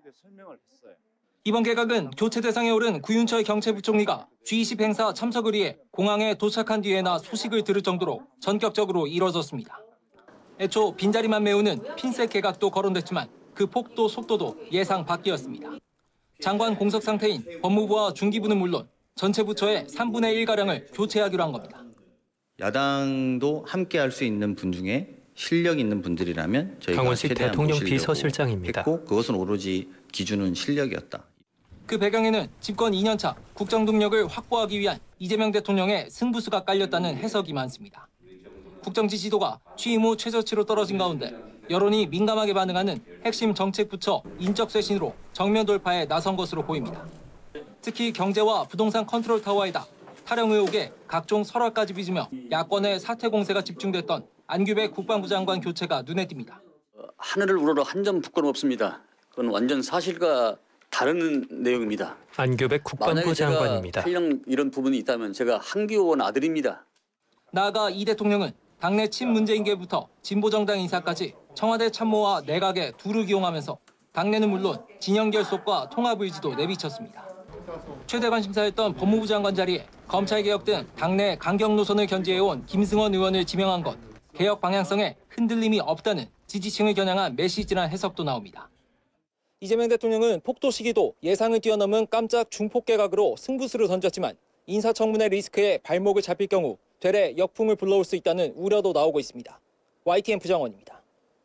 이번 개각은 교체 대상에 오른 구윤철 경제부총리가 G20 행사 참석을 위해 공항에 도착한 뒤에나 소식을 들을 정도로 전격적으로 이뤄졌습니다. 애초 빈자리만 메우는 핀셋 개각도 거론됐지만 그 폭도 속도도 예상 밖이었습니다. 장관 공석 상태인 법무부와 중기부는 물론 전체 부처의 3분의 1가량을 교체하기로 한 겁니다. 야당도 함께할 수 있는 분 중에 실력 있는 분들이라면 저희가 강원식 최대한 대통령 모시려고 비서실장입니다. 했고 그것은 오로지 기준은 실력이었다. 그 배경에는 집권 2년차 국정 동력을 확보하기 위한 이재명 대통령의 승부수가 깔렸다는 해석이 많습니다. 국정 지지도가 취임 후 최저치로 떨어진 가운데 여론이 민감하게 반응하는 핵심 정책 부처 인적 쇄신으로 정면 돌파에 나선 것으로 보입니다. 특히 경제와 부동산 컨트롤 타워에다 타령 의혹에 각종 설화까지 빚으며 야권의 사퇴 공세가 집중됐던 안규백 국방부 장관 교체가 눈에 띕니다. 하늘을 우러러 한 점 부끄럼 없습니다. 그건 완전 사실과 다른 내용입니다. 안규백 국방부 장관입니다. 만약에 이런 부분이 있다면 제가 한기호원 아들입니다. 나아가 이 대통령은 당내 친문재 인계부터 진보정당 인사까지 청와대 참모와 내각에 두루 기용하면서 당내는 물론 진영 결속과 통합 의지도 내비쳤습니다. 최대 관심사였던 법무부 장관 자리에 검찰개혁 등 당내 강경 노선을 견지해온 김승원 의원을 지명한 것, 개혁 방향성에 흔들림이 없다는 지지층을 겨냥한 메시지란 해석도 나옵니다. 이재명 대통령은 폭도 시기도 예상을 뛰어넘은 깜짝 중폭 개각으로 승부수를 던졌지만 인사청문회 리스크에 발목을 잡힐 경우 되레 역풍을 불러올 수 있다는 우려도 나오고 있습니다. YTN 부정원입니다.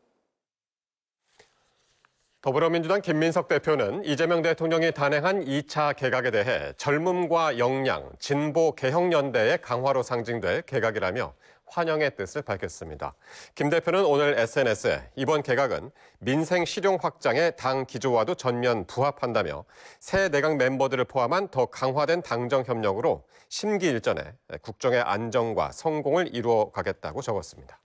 더불어민주당 김민석 대표는 이재명 대통령이 단행한 2차 개각에 대해 젊음과 역량, 진보 개혁연대의 강화로 상징될 개각이라며 환영의 뜻을 밝혔습니다. 김 대표는 오늘 SNS에 이번 개각은 민생 실용 확장의 당 기조와도 전면 부합한다며 새 내각 멤버들을 포함한 더 강화된 당정 협력으로 심기일전에 국정의 안정과 성공을 이루어 가겠다고 적었습니다.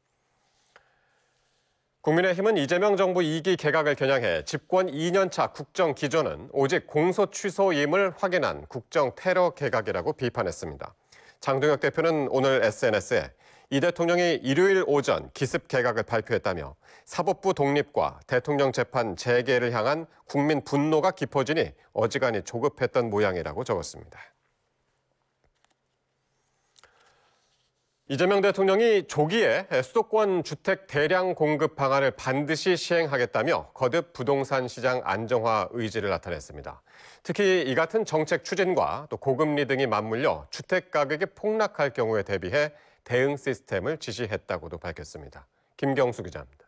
국민의힘은 이재명 정부 2기 개각을 겨냥해 집권 2년차 국정 기조는 오직 공소 취소임을 확인한 국정 테러 개각이라고 비판했습니다. 장동혁 대표는 오늘 SNS에 이 대통령이 일요일 오전 기습 개각을 발표했다며 사법부 독립과 대통령 재판 재개를 향한 국민 분노가 깊어지니 어지간히 조급했던 모양이라고 적었습니다. 이재명 대통령이 조기에 수도권 주택 대량 공급 방안을 반드시 시행하겠다며 거듭 부동산 시장 안정화 의지를 나타냈습니다. 특히 이 같은 정책 추진과 또 고금리 등이 맞물려 주택 가격이 폭락할 경우에 대비해 대응 시스템을 지시했다고도 밝혔습니다. 김경수 기자입니다.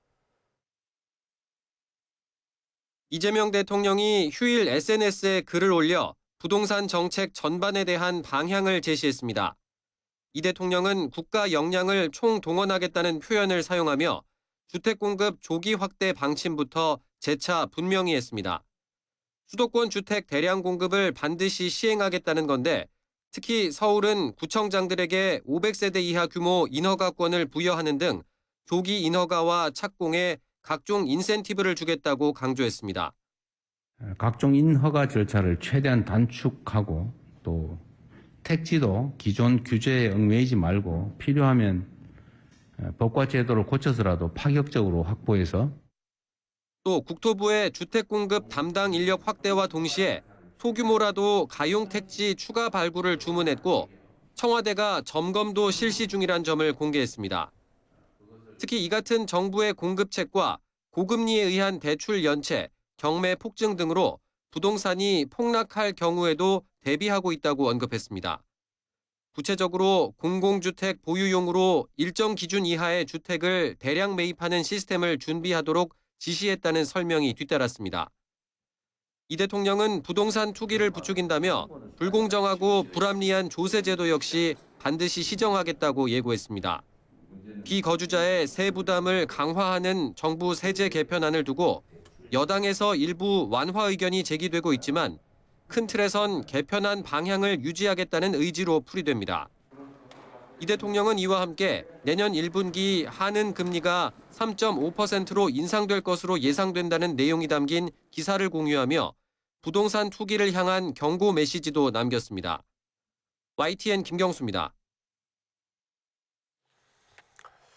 이재명 대통령이 휴일 SNS에 글을 올려 부동산 정책 전반에 대한 방향을 제시했습니다. 이 대통령은 국가 역량을 총동원하겠다는 표현을 사용하며 주택 공급 조기 확대 방침부터 재차 분명히 했습니다. 수도권 주택 대량 공급을 반드시 시행하겠다는 건데 특히 서울은 구청장들에게 500세대 이하 규모 인허가권을 부여하는 등 조기 인허가와 착공에 각종 인센티브를 주겠다고 강조했습니다. 각종 인허가 절차를 최대한 단축하고 또 택지도 기존 규제에 얽매이지 말고 필요하면 법과 제도를 고쳐서라도 파격적으로 확보해서 또 국토부의 주택 공급 담당 인력 확대와 동시에 소규모라도 가용 택지 추가 발굴을 주문했고 청와대가 점검도 실시 중이란 점을 공개했습니다. 특히 이 같은 정부의 공급책과 고금리에 의한 대출 연체, 경매 폭증 등으로 부동산이 폭락할 경우에도 대비하고 있다고 언급했습니다. 구체적으로 공공주택 보유용으로 일정 기준 이하의 주택을 대량 매입하는 시스템을 준비하도록 지시했다는 설명이 뒤따랐습니다. 이 대통령은 부동산 투기를 부추긴다며 불공정하고 불합리한 조세제도 역시 반드시 시정하겠다고 예고했습니다. 비거주자의 세부담을 강화하는 정부 세제 개편안을 두고 여당에서 일부 완화 의견이 제기되고 있지만 큰 틀에선 개편안 방향을 유지하겠다는 의지로 풀이됩니다. 이 대통령은 이와 함께 내년 1분기 하는 금리가 3.5%로 인상될 것으로 예상된다는 내용이 담긴 기사를 공유하며 부동산 투기를 향한 경고 메시지도 남겼습니다. YTN 김경수입니다.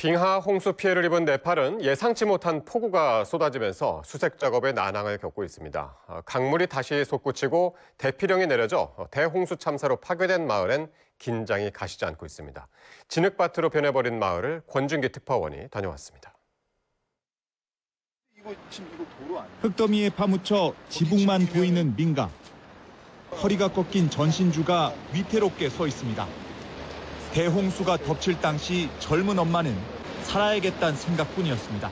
빙하 홍수 피해를 입은 네팔은 예상치 못한 폭우가 쏟아지면서 수색 작업에 난항을 겪고 있습니다. 강물이 다시 솟구치고 대피령이 내려져 대홍수 참사로 파괴된 마을엔 긴장이 가시지 않고 있습니다. 진흙밭으로 변해버린 마을을 권준기 특파원이 다녀왔습니다. 흙더미에 파묻혀 지붕만 보이는 민가. 허리가 꺾인 전신주가 위태롭게 서 있습니다. 대홍수가 덮칠 당시 젊은 엄마는 살아야겠다는 생각뿐이었습니다.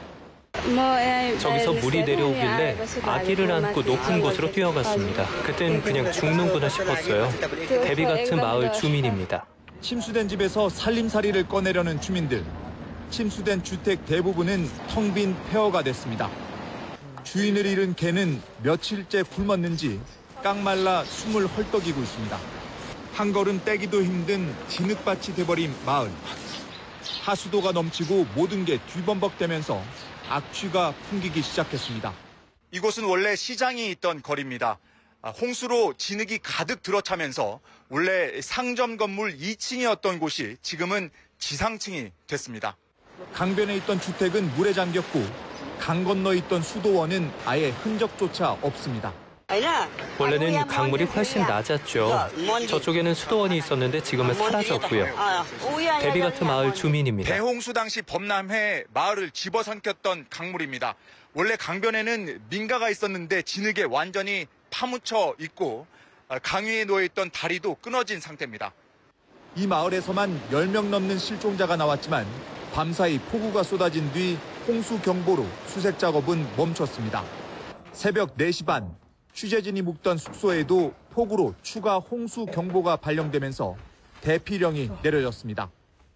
저기서 물이 내려오길래 아기를 안고 높은 곳으로 뛰어갔습니다. 그땐 그냥 죽는구나 싶었어요. 대비 같은 마을 주민입니다. 침수된 집에서 살림살이를 꺼내려는 주민들. 침수된 주택 대부분은 텅 빈 폐허가 됐습니다. 주인을 잃은 개는 며칠째 굶었는지 깡말라 숨을 헐떡이고 있습니다. 한 걸음 떼기도 힘든 진흙밭이 돼버린 마을. 하수도가 넘치고 모든 게 뒤범벅되면서 악취가 풍기기 시작했습니다. 이곳은 원래 시장이 있던 거리입니다. 홍수로 진흙이 가득 들어차면서 원래 상점 건물 2층이었던 곳이 지금은 지상층이 됐습니다. 강변에 있던 주택은 물에 잠겼고 강 건너 있던 수도원은 아예 흔적조차 없습니다. 원래는 강물이 훨씬 낮았죠. 저쪽에는 수도원이 있었는데 지금은 사라졌고요. 대비 같은 마을 주민입니다. 대홍수 당시 범람해 마을을 집어삼켰던 강물입니다. 원래 강변에는 민가가 있었는데 진흙에 완전히 파묻혀 있고 강 위에 놓여있던 다리도 끊어진 상태입니다. 이 마을에서만 10명 넘는 실종자가 나왔지만 밤사이 폭우가 쏟아진 뒤 홍수 경보로 수색 작업은 멈췄습니다. 새벽 4시 반 취재진이 묵던 숙소에도 폭우로 추가 홍수 경보가 발령되면서 대피령이 내려졌습니다.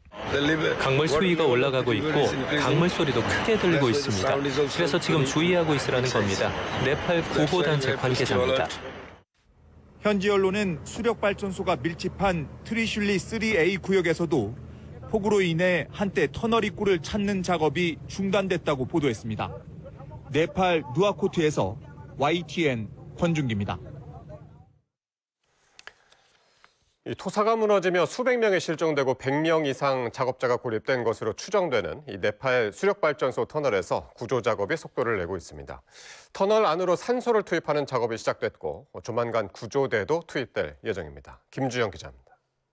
강물 수위가 올라가고 있고 강물 소리도 크게 들리고 있습니다. 그래서 지금 주의하고 있으라는 겁니다. 네팔 구호단체 관계자입니다. 현지 언론은 수력발전소가 밀집한 트리슐리 3A 구역에서도 폭우로 인해 한때 터널 입구를 찾는 작업이 중단됐다고 보도했습니다. 네팔 누아코트에서 YTN 권준기입니다. 토사가 무너지며 수백 명이 실종되고 100명 이상 작업자가 고립된 것으로 추정되는 이 네팔 수력발전소 터널에서 구조 작업이 속도를 내고 있습니다. 터널 안으로 산소를 투입하는 작업이 시작됐고 조만간 구조대도 투입될 예정입니다. 김주영 기자입니다.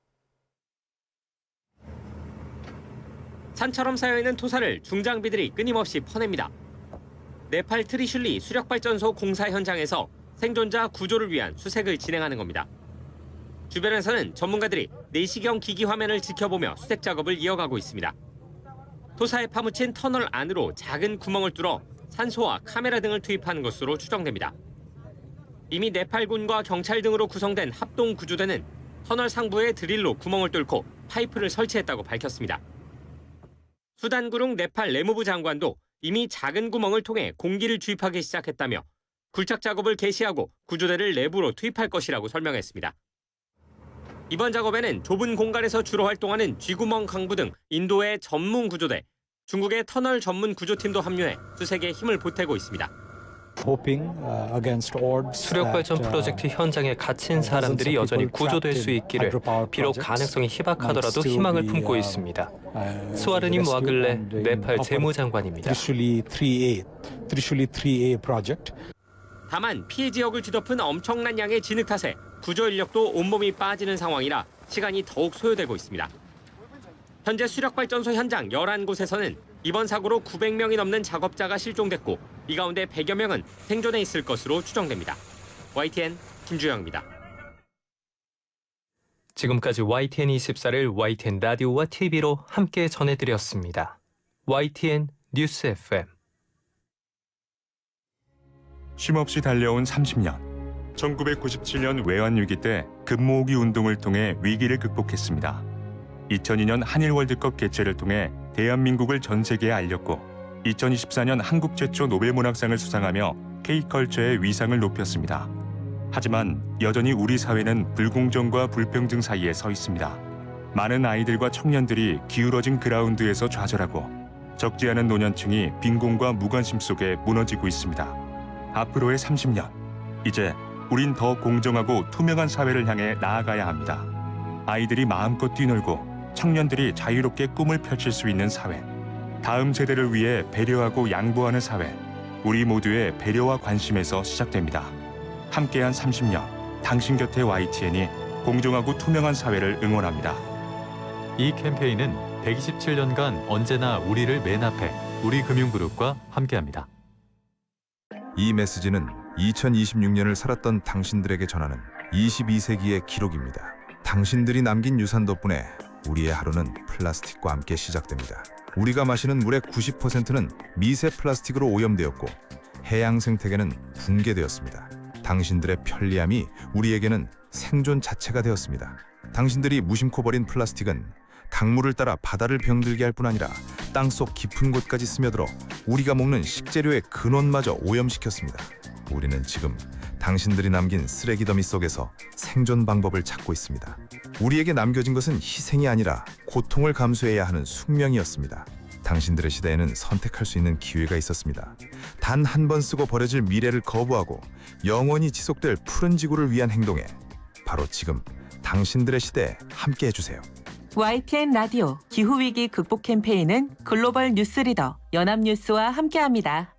산처럼 쌓여있는 토사를 중장비들이 끊임없이 퍼냅니다. 네팔 트리슐리 수력발전소 공사 현장에서 생존자 구조를 위한 수색을 진행하는 겁니다. 주변에서는 전문가들이 내시경 기기 화면을 지켜보며 수색 작업을 이어가고 있습니다. 토사에 파묻힌 터널 안으로 작은 구멍을 뚫어 산소와 카메라 등을 투입하는 것으로 추정됩니다. 이미 네팔군과 경찰 등으로 구성된 합동 구조대는 터널 상부에 드릴로 구멍을 뚫고 파이프를 설치했다고 밝혔습니다. 수단구룽 네팔 내무부 장관도 이미 작은 구멍을 통해 공기를 주입하기 시작했다며 굴착 작업을 개시하고 구조대를 내부로 투입할 것이라고 설명했습니다. 이번 작업에는 좁은 공간에서 주로 활동하는 쥐구멍 강부 등 인도의 전문 구조대, 중국의 터널 전문 구조팀도 합류해 수색에 힘을 보태고 있습니다. 수력발전 프로젝트 현장에 갇힌 사람들이 여전히 구조될 수 있기를 비록 가능성이 희박하더라도 희망을 품고 있습니다. 스와르님 와글레 네팔 재무장관입니다. 다만 피해 지역을 뒤덮은 엄청난 양의 진흙 탓에 구조 인력도 온몸이 빠지는 상황이라 시간이 더욱 소요되고 있습니다. 현재 수력발전소 현장 11곳에서는 이번 사고로 900명이 넘는 작업자가 실종됐고 이 가운데 100여 명은 생존해 있을 것으로 추정됩니다. YTN 김주영입니다. 지금까지 YTN 24를 YTN 라디오와 TV로 함께 전해드렸습니다. YTN 뉴스 FM. 쉼없이 달려온 30년. 1997년 외환위기 때 금모으기 운동을 통해 위기를 극복했습니다. 2002년 한일 월드컵 개최를 통해 대한민국을 전 세계에 알렸고 2024년 한국 최초 노벨문학상을 수상하며 K컬처의 위상을 높였습니다. 하지만 여전히 우리 사회는 불공정과 불평등 사이에 서 있습니다. 많은 아이들과 청년들이 기울어진 그라운드에서 좌절하고 적지 않은 노년층이 빈곤과 무관심 속에 무너지고 있습니다. 앞으로의 30년, 이제 우린 더 공정하고 투명한 사회를 향해 나아가야 합니다. 아이들이 마음껏 뛰놀고 청년들이 자유롭게 꿈을 펼칠 수 있는 사회, 다음 세대를 위해 배려하고 양보하는 사회. 우리 모두의 배려와 관심에서 시작됩니다. 함께한 30년. 당신 곁에 YTN이 공정하고 투명한 사회를 응원합니다. 이 캠페인은 127년간 언제나 우리를 맨 앞에 우리금융그룹과 함께합니다. 이 메시지는 2026년을 살았던 당신들에게 전하는 22세기의 기록입니다. 당신들이 남긴 유산 덕분에 우리의 하루는 플라스틱과 함께 시작됩니다. 우리가 마시는 물의 90%는 미세 플라스틱으로 오염되었고 해양 생태계는 붕괴되었습니다. 당신들의 편리함이 우리에게는 생존 자체가 되었습니다. 당신들이 무심코 버린 플라스틱은 강물을 따라 바다를 병들게 할 뿐 아니라 땅속 깊은 곳까지 스며들어 우리가 먹는 식재료의 근원마저 오염시켰습니다. 우리는 지금 당신들이 남긴 쓰레기 더미 속에서 생존 방법을 찾고 있습니다. 우리에게 남겨진 것은 희생이 아니라 고통을 감수해야 하는 숙명이었습니다. 당신들의 시대에는 선택할 수 있는 기회가 있었습니다. 단 한 번 쓰고 버려질 미래를 거부하고 영원히 지속될 푸른 지구를 위한 행동에 바로 지금 당신들의 시대에 함께 해주세요. YTN 라디오 기후위기 극복 캠페인은 글로벌 뉴스리더 연합뉴스와 함께합니다.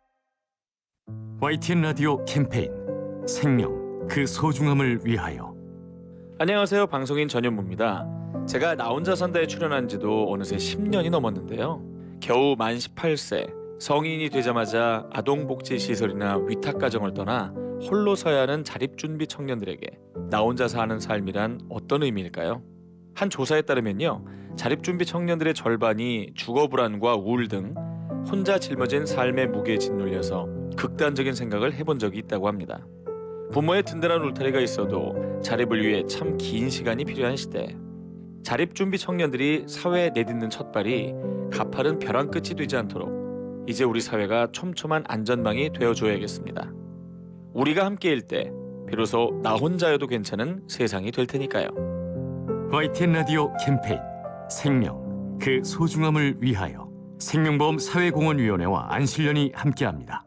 YTN 라디오 캠페인 생명, 그 소중함을 위하여. 안녕하세요. 방송인 전현무입니다. 제가 나 혼자 산다에 출연한 지도 어느새 10년이 넘었는데요. 겨우 만 18세, 성인이 되자마자 아동복지시설이나 위탁가정을 떠나 홀로 서야 하는 자립준비 청년들에게 나 혼자 사는 삶이란 어떤 의미일까요? 한 조사에 따르면요, 자립준비 청년들의 절반이 주거불안과 우울 등 혼자 짊어진 삶의 무게에 짓눌려서 극단적인 생각을 해본 적이 있다고 합니다. 부모의 든든한 울타리가 있어도 자립을 위해 참 긴 시간이 필요한 시대. 자립준비 청년들이 사회에 내딛는 첫발이 가파른 벼랑 끝이 되지 않도록 이제 우리 사회가 촘촘한 안전망이 되어줘야겠습니다. 우리가 함께일 때 비로소 나 혼자여도 괜찮은 세상이 될 테니까요. YTN 라디오 캠페인 생명, 그 소중함을 위하여. 생명보험 사회공헌위원회와 안실련이 함께합니다.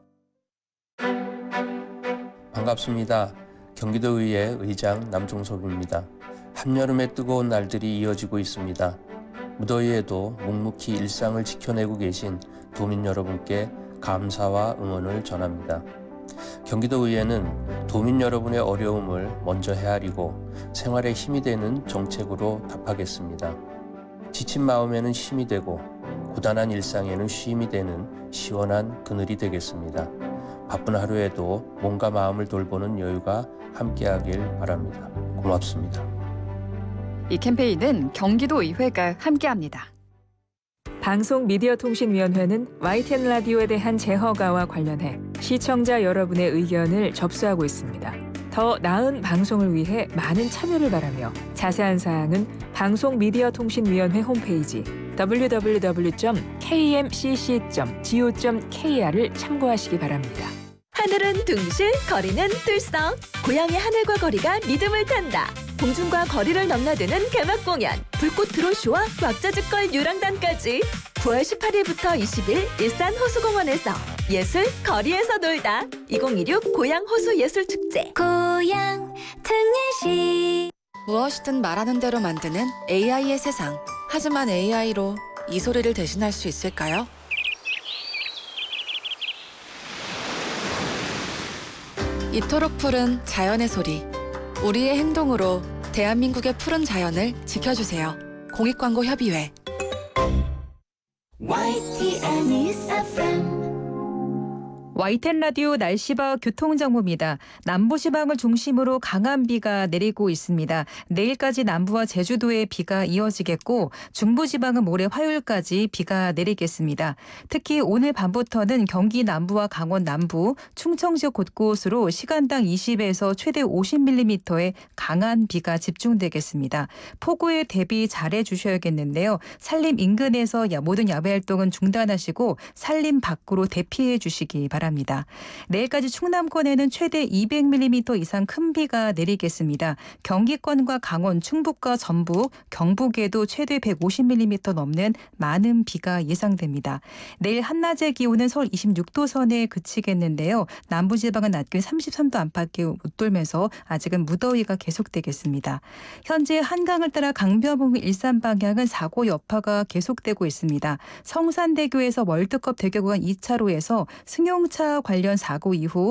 반갑습니다. 경기도의회 의장 남종섭입니다. 한여름의 뜨거운 날들이 이어지고 있습니다. 무더위에도 묵묵히 일상을 지켜내고 계신 도민 여러분께 감사와 응원을 전합니다. 경기도의회는 도민 여러분의 어려움을 먼저 헤아리고 생활에 힘이 되는 정책으로 답하겠습니다. 지친 마음에는 힘이 되고 고단한 일상에는 쉼이 되는 시원한 그늘이 되겠습니다. 바쁜 하루에도 몸과 마음을 돌보는 여유가 함께하길 바랍니다. 고맙습니다. 이 캠페인은 경기도의회가 함께합니다. 방송미디어통신위원회는 YTN 라디오에 대한 재허가와 관련해 시청자 여러분의 의견을 접수하고 있습니다. 더 나은 방송을 위해 많은 참여를 바라며 자세한 사항은 방송미디어통신위원회 홈페이지 www.kmcc.go.kr을 참고하시기 바랍니다. 하늘은 둥실, 거리는 들썩. 고향의 하늘과 거리가 리듬을 탄다. 공중과 거리를 넘나드는 개막 공연. 불꽃 드론쇼와 왁자지껄 유랑단까지 9월 18일부터 20일 일산 호수공원에서 예술 거리에서 놀다. 2016 고향 호수 예술축제. 고향 특례시. 무엇이든 말하는 대로 만드는 AI의 세상. 하지만 AI로 이 소리를 대신할 수 있을까요? 이토록 푸른 자연의 소리. 우리의 행동으로 대한민국의 푸른 자연을 지켜주세요. 공익광고협의회. YTN FM. YTN 라디오 날씨와 교통정보입니다. 남부지방을 중심으로 강한 비가 내리고 있습니다. 내일까지 남부와 제주도에 비가 이어지겠고 중부지방은 모레 화요일까지 비가 내리겠습니다. 특히 오늘 밤부터는 경기 남부와 강원 남부, 충청 지역 곳곳으로 시간당 20에서 최대 50mm의 강한 비가 집중되겠습니다. 폭우에 대비 잘해 주셔야겠는데요. 산림 인근에서 모든 야외 활동은 중단하시고 산림 밖으로 대피해 주시기 바랍니다. 바랍니다. 내일까지 충남권에는 최대 200mm 이상 큰 비가 내리겠습니다. 경기권과 강원, 충북과 전북, 경북에도 최대 150mm 넘는 많은 비가 예상됩니다. 내일 한낮의 기온은 서울 26도 선에 그치겠는데요. 남부지방은 낮 기온 33도 안팎에 웃돌면서 아직은 무더위가 계속되겠습니다. 현재 한강을 따라 강변북로 일산 방향은 사고 여파가 계속되고 있습니다. 성산대교에서 월드컵 대교 구간 2차로에서 승용차 관련 사고 이후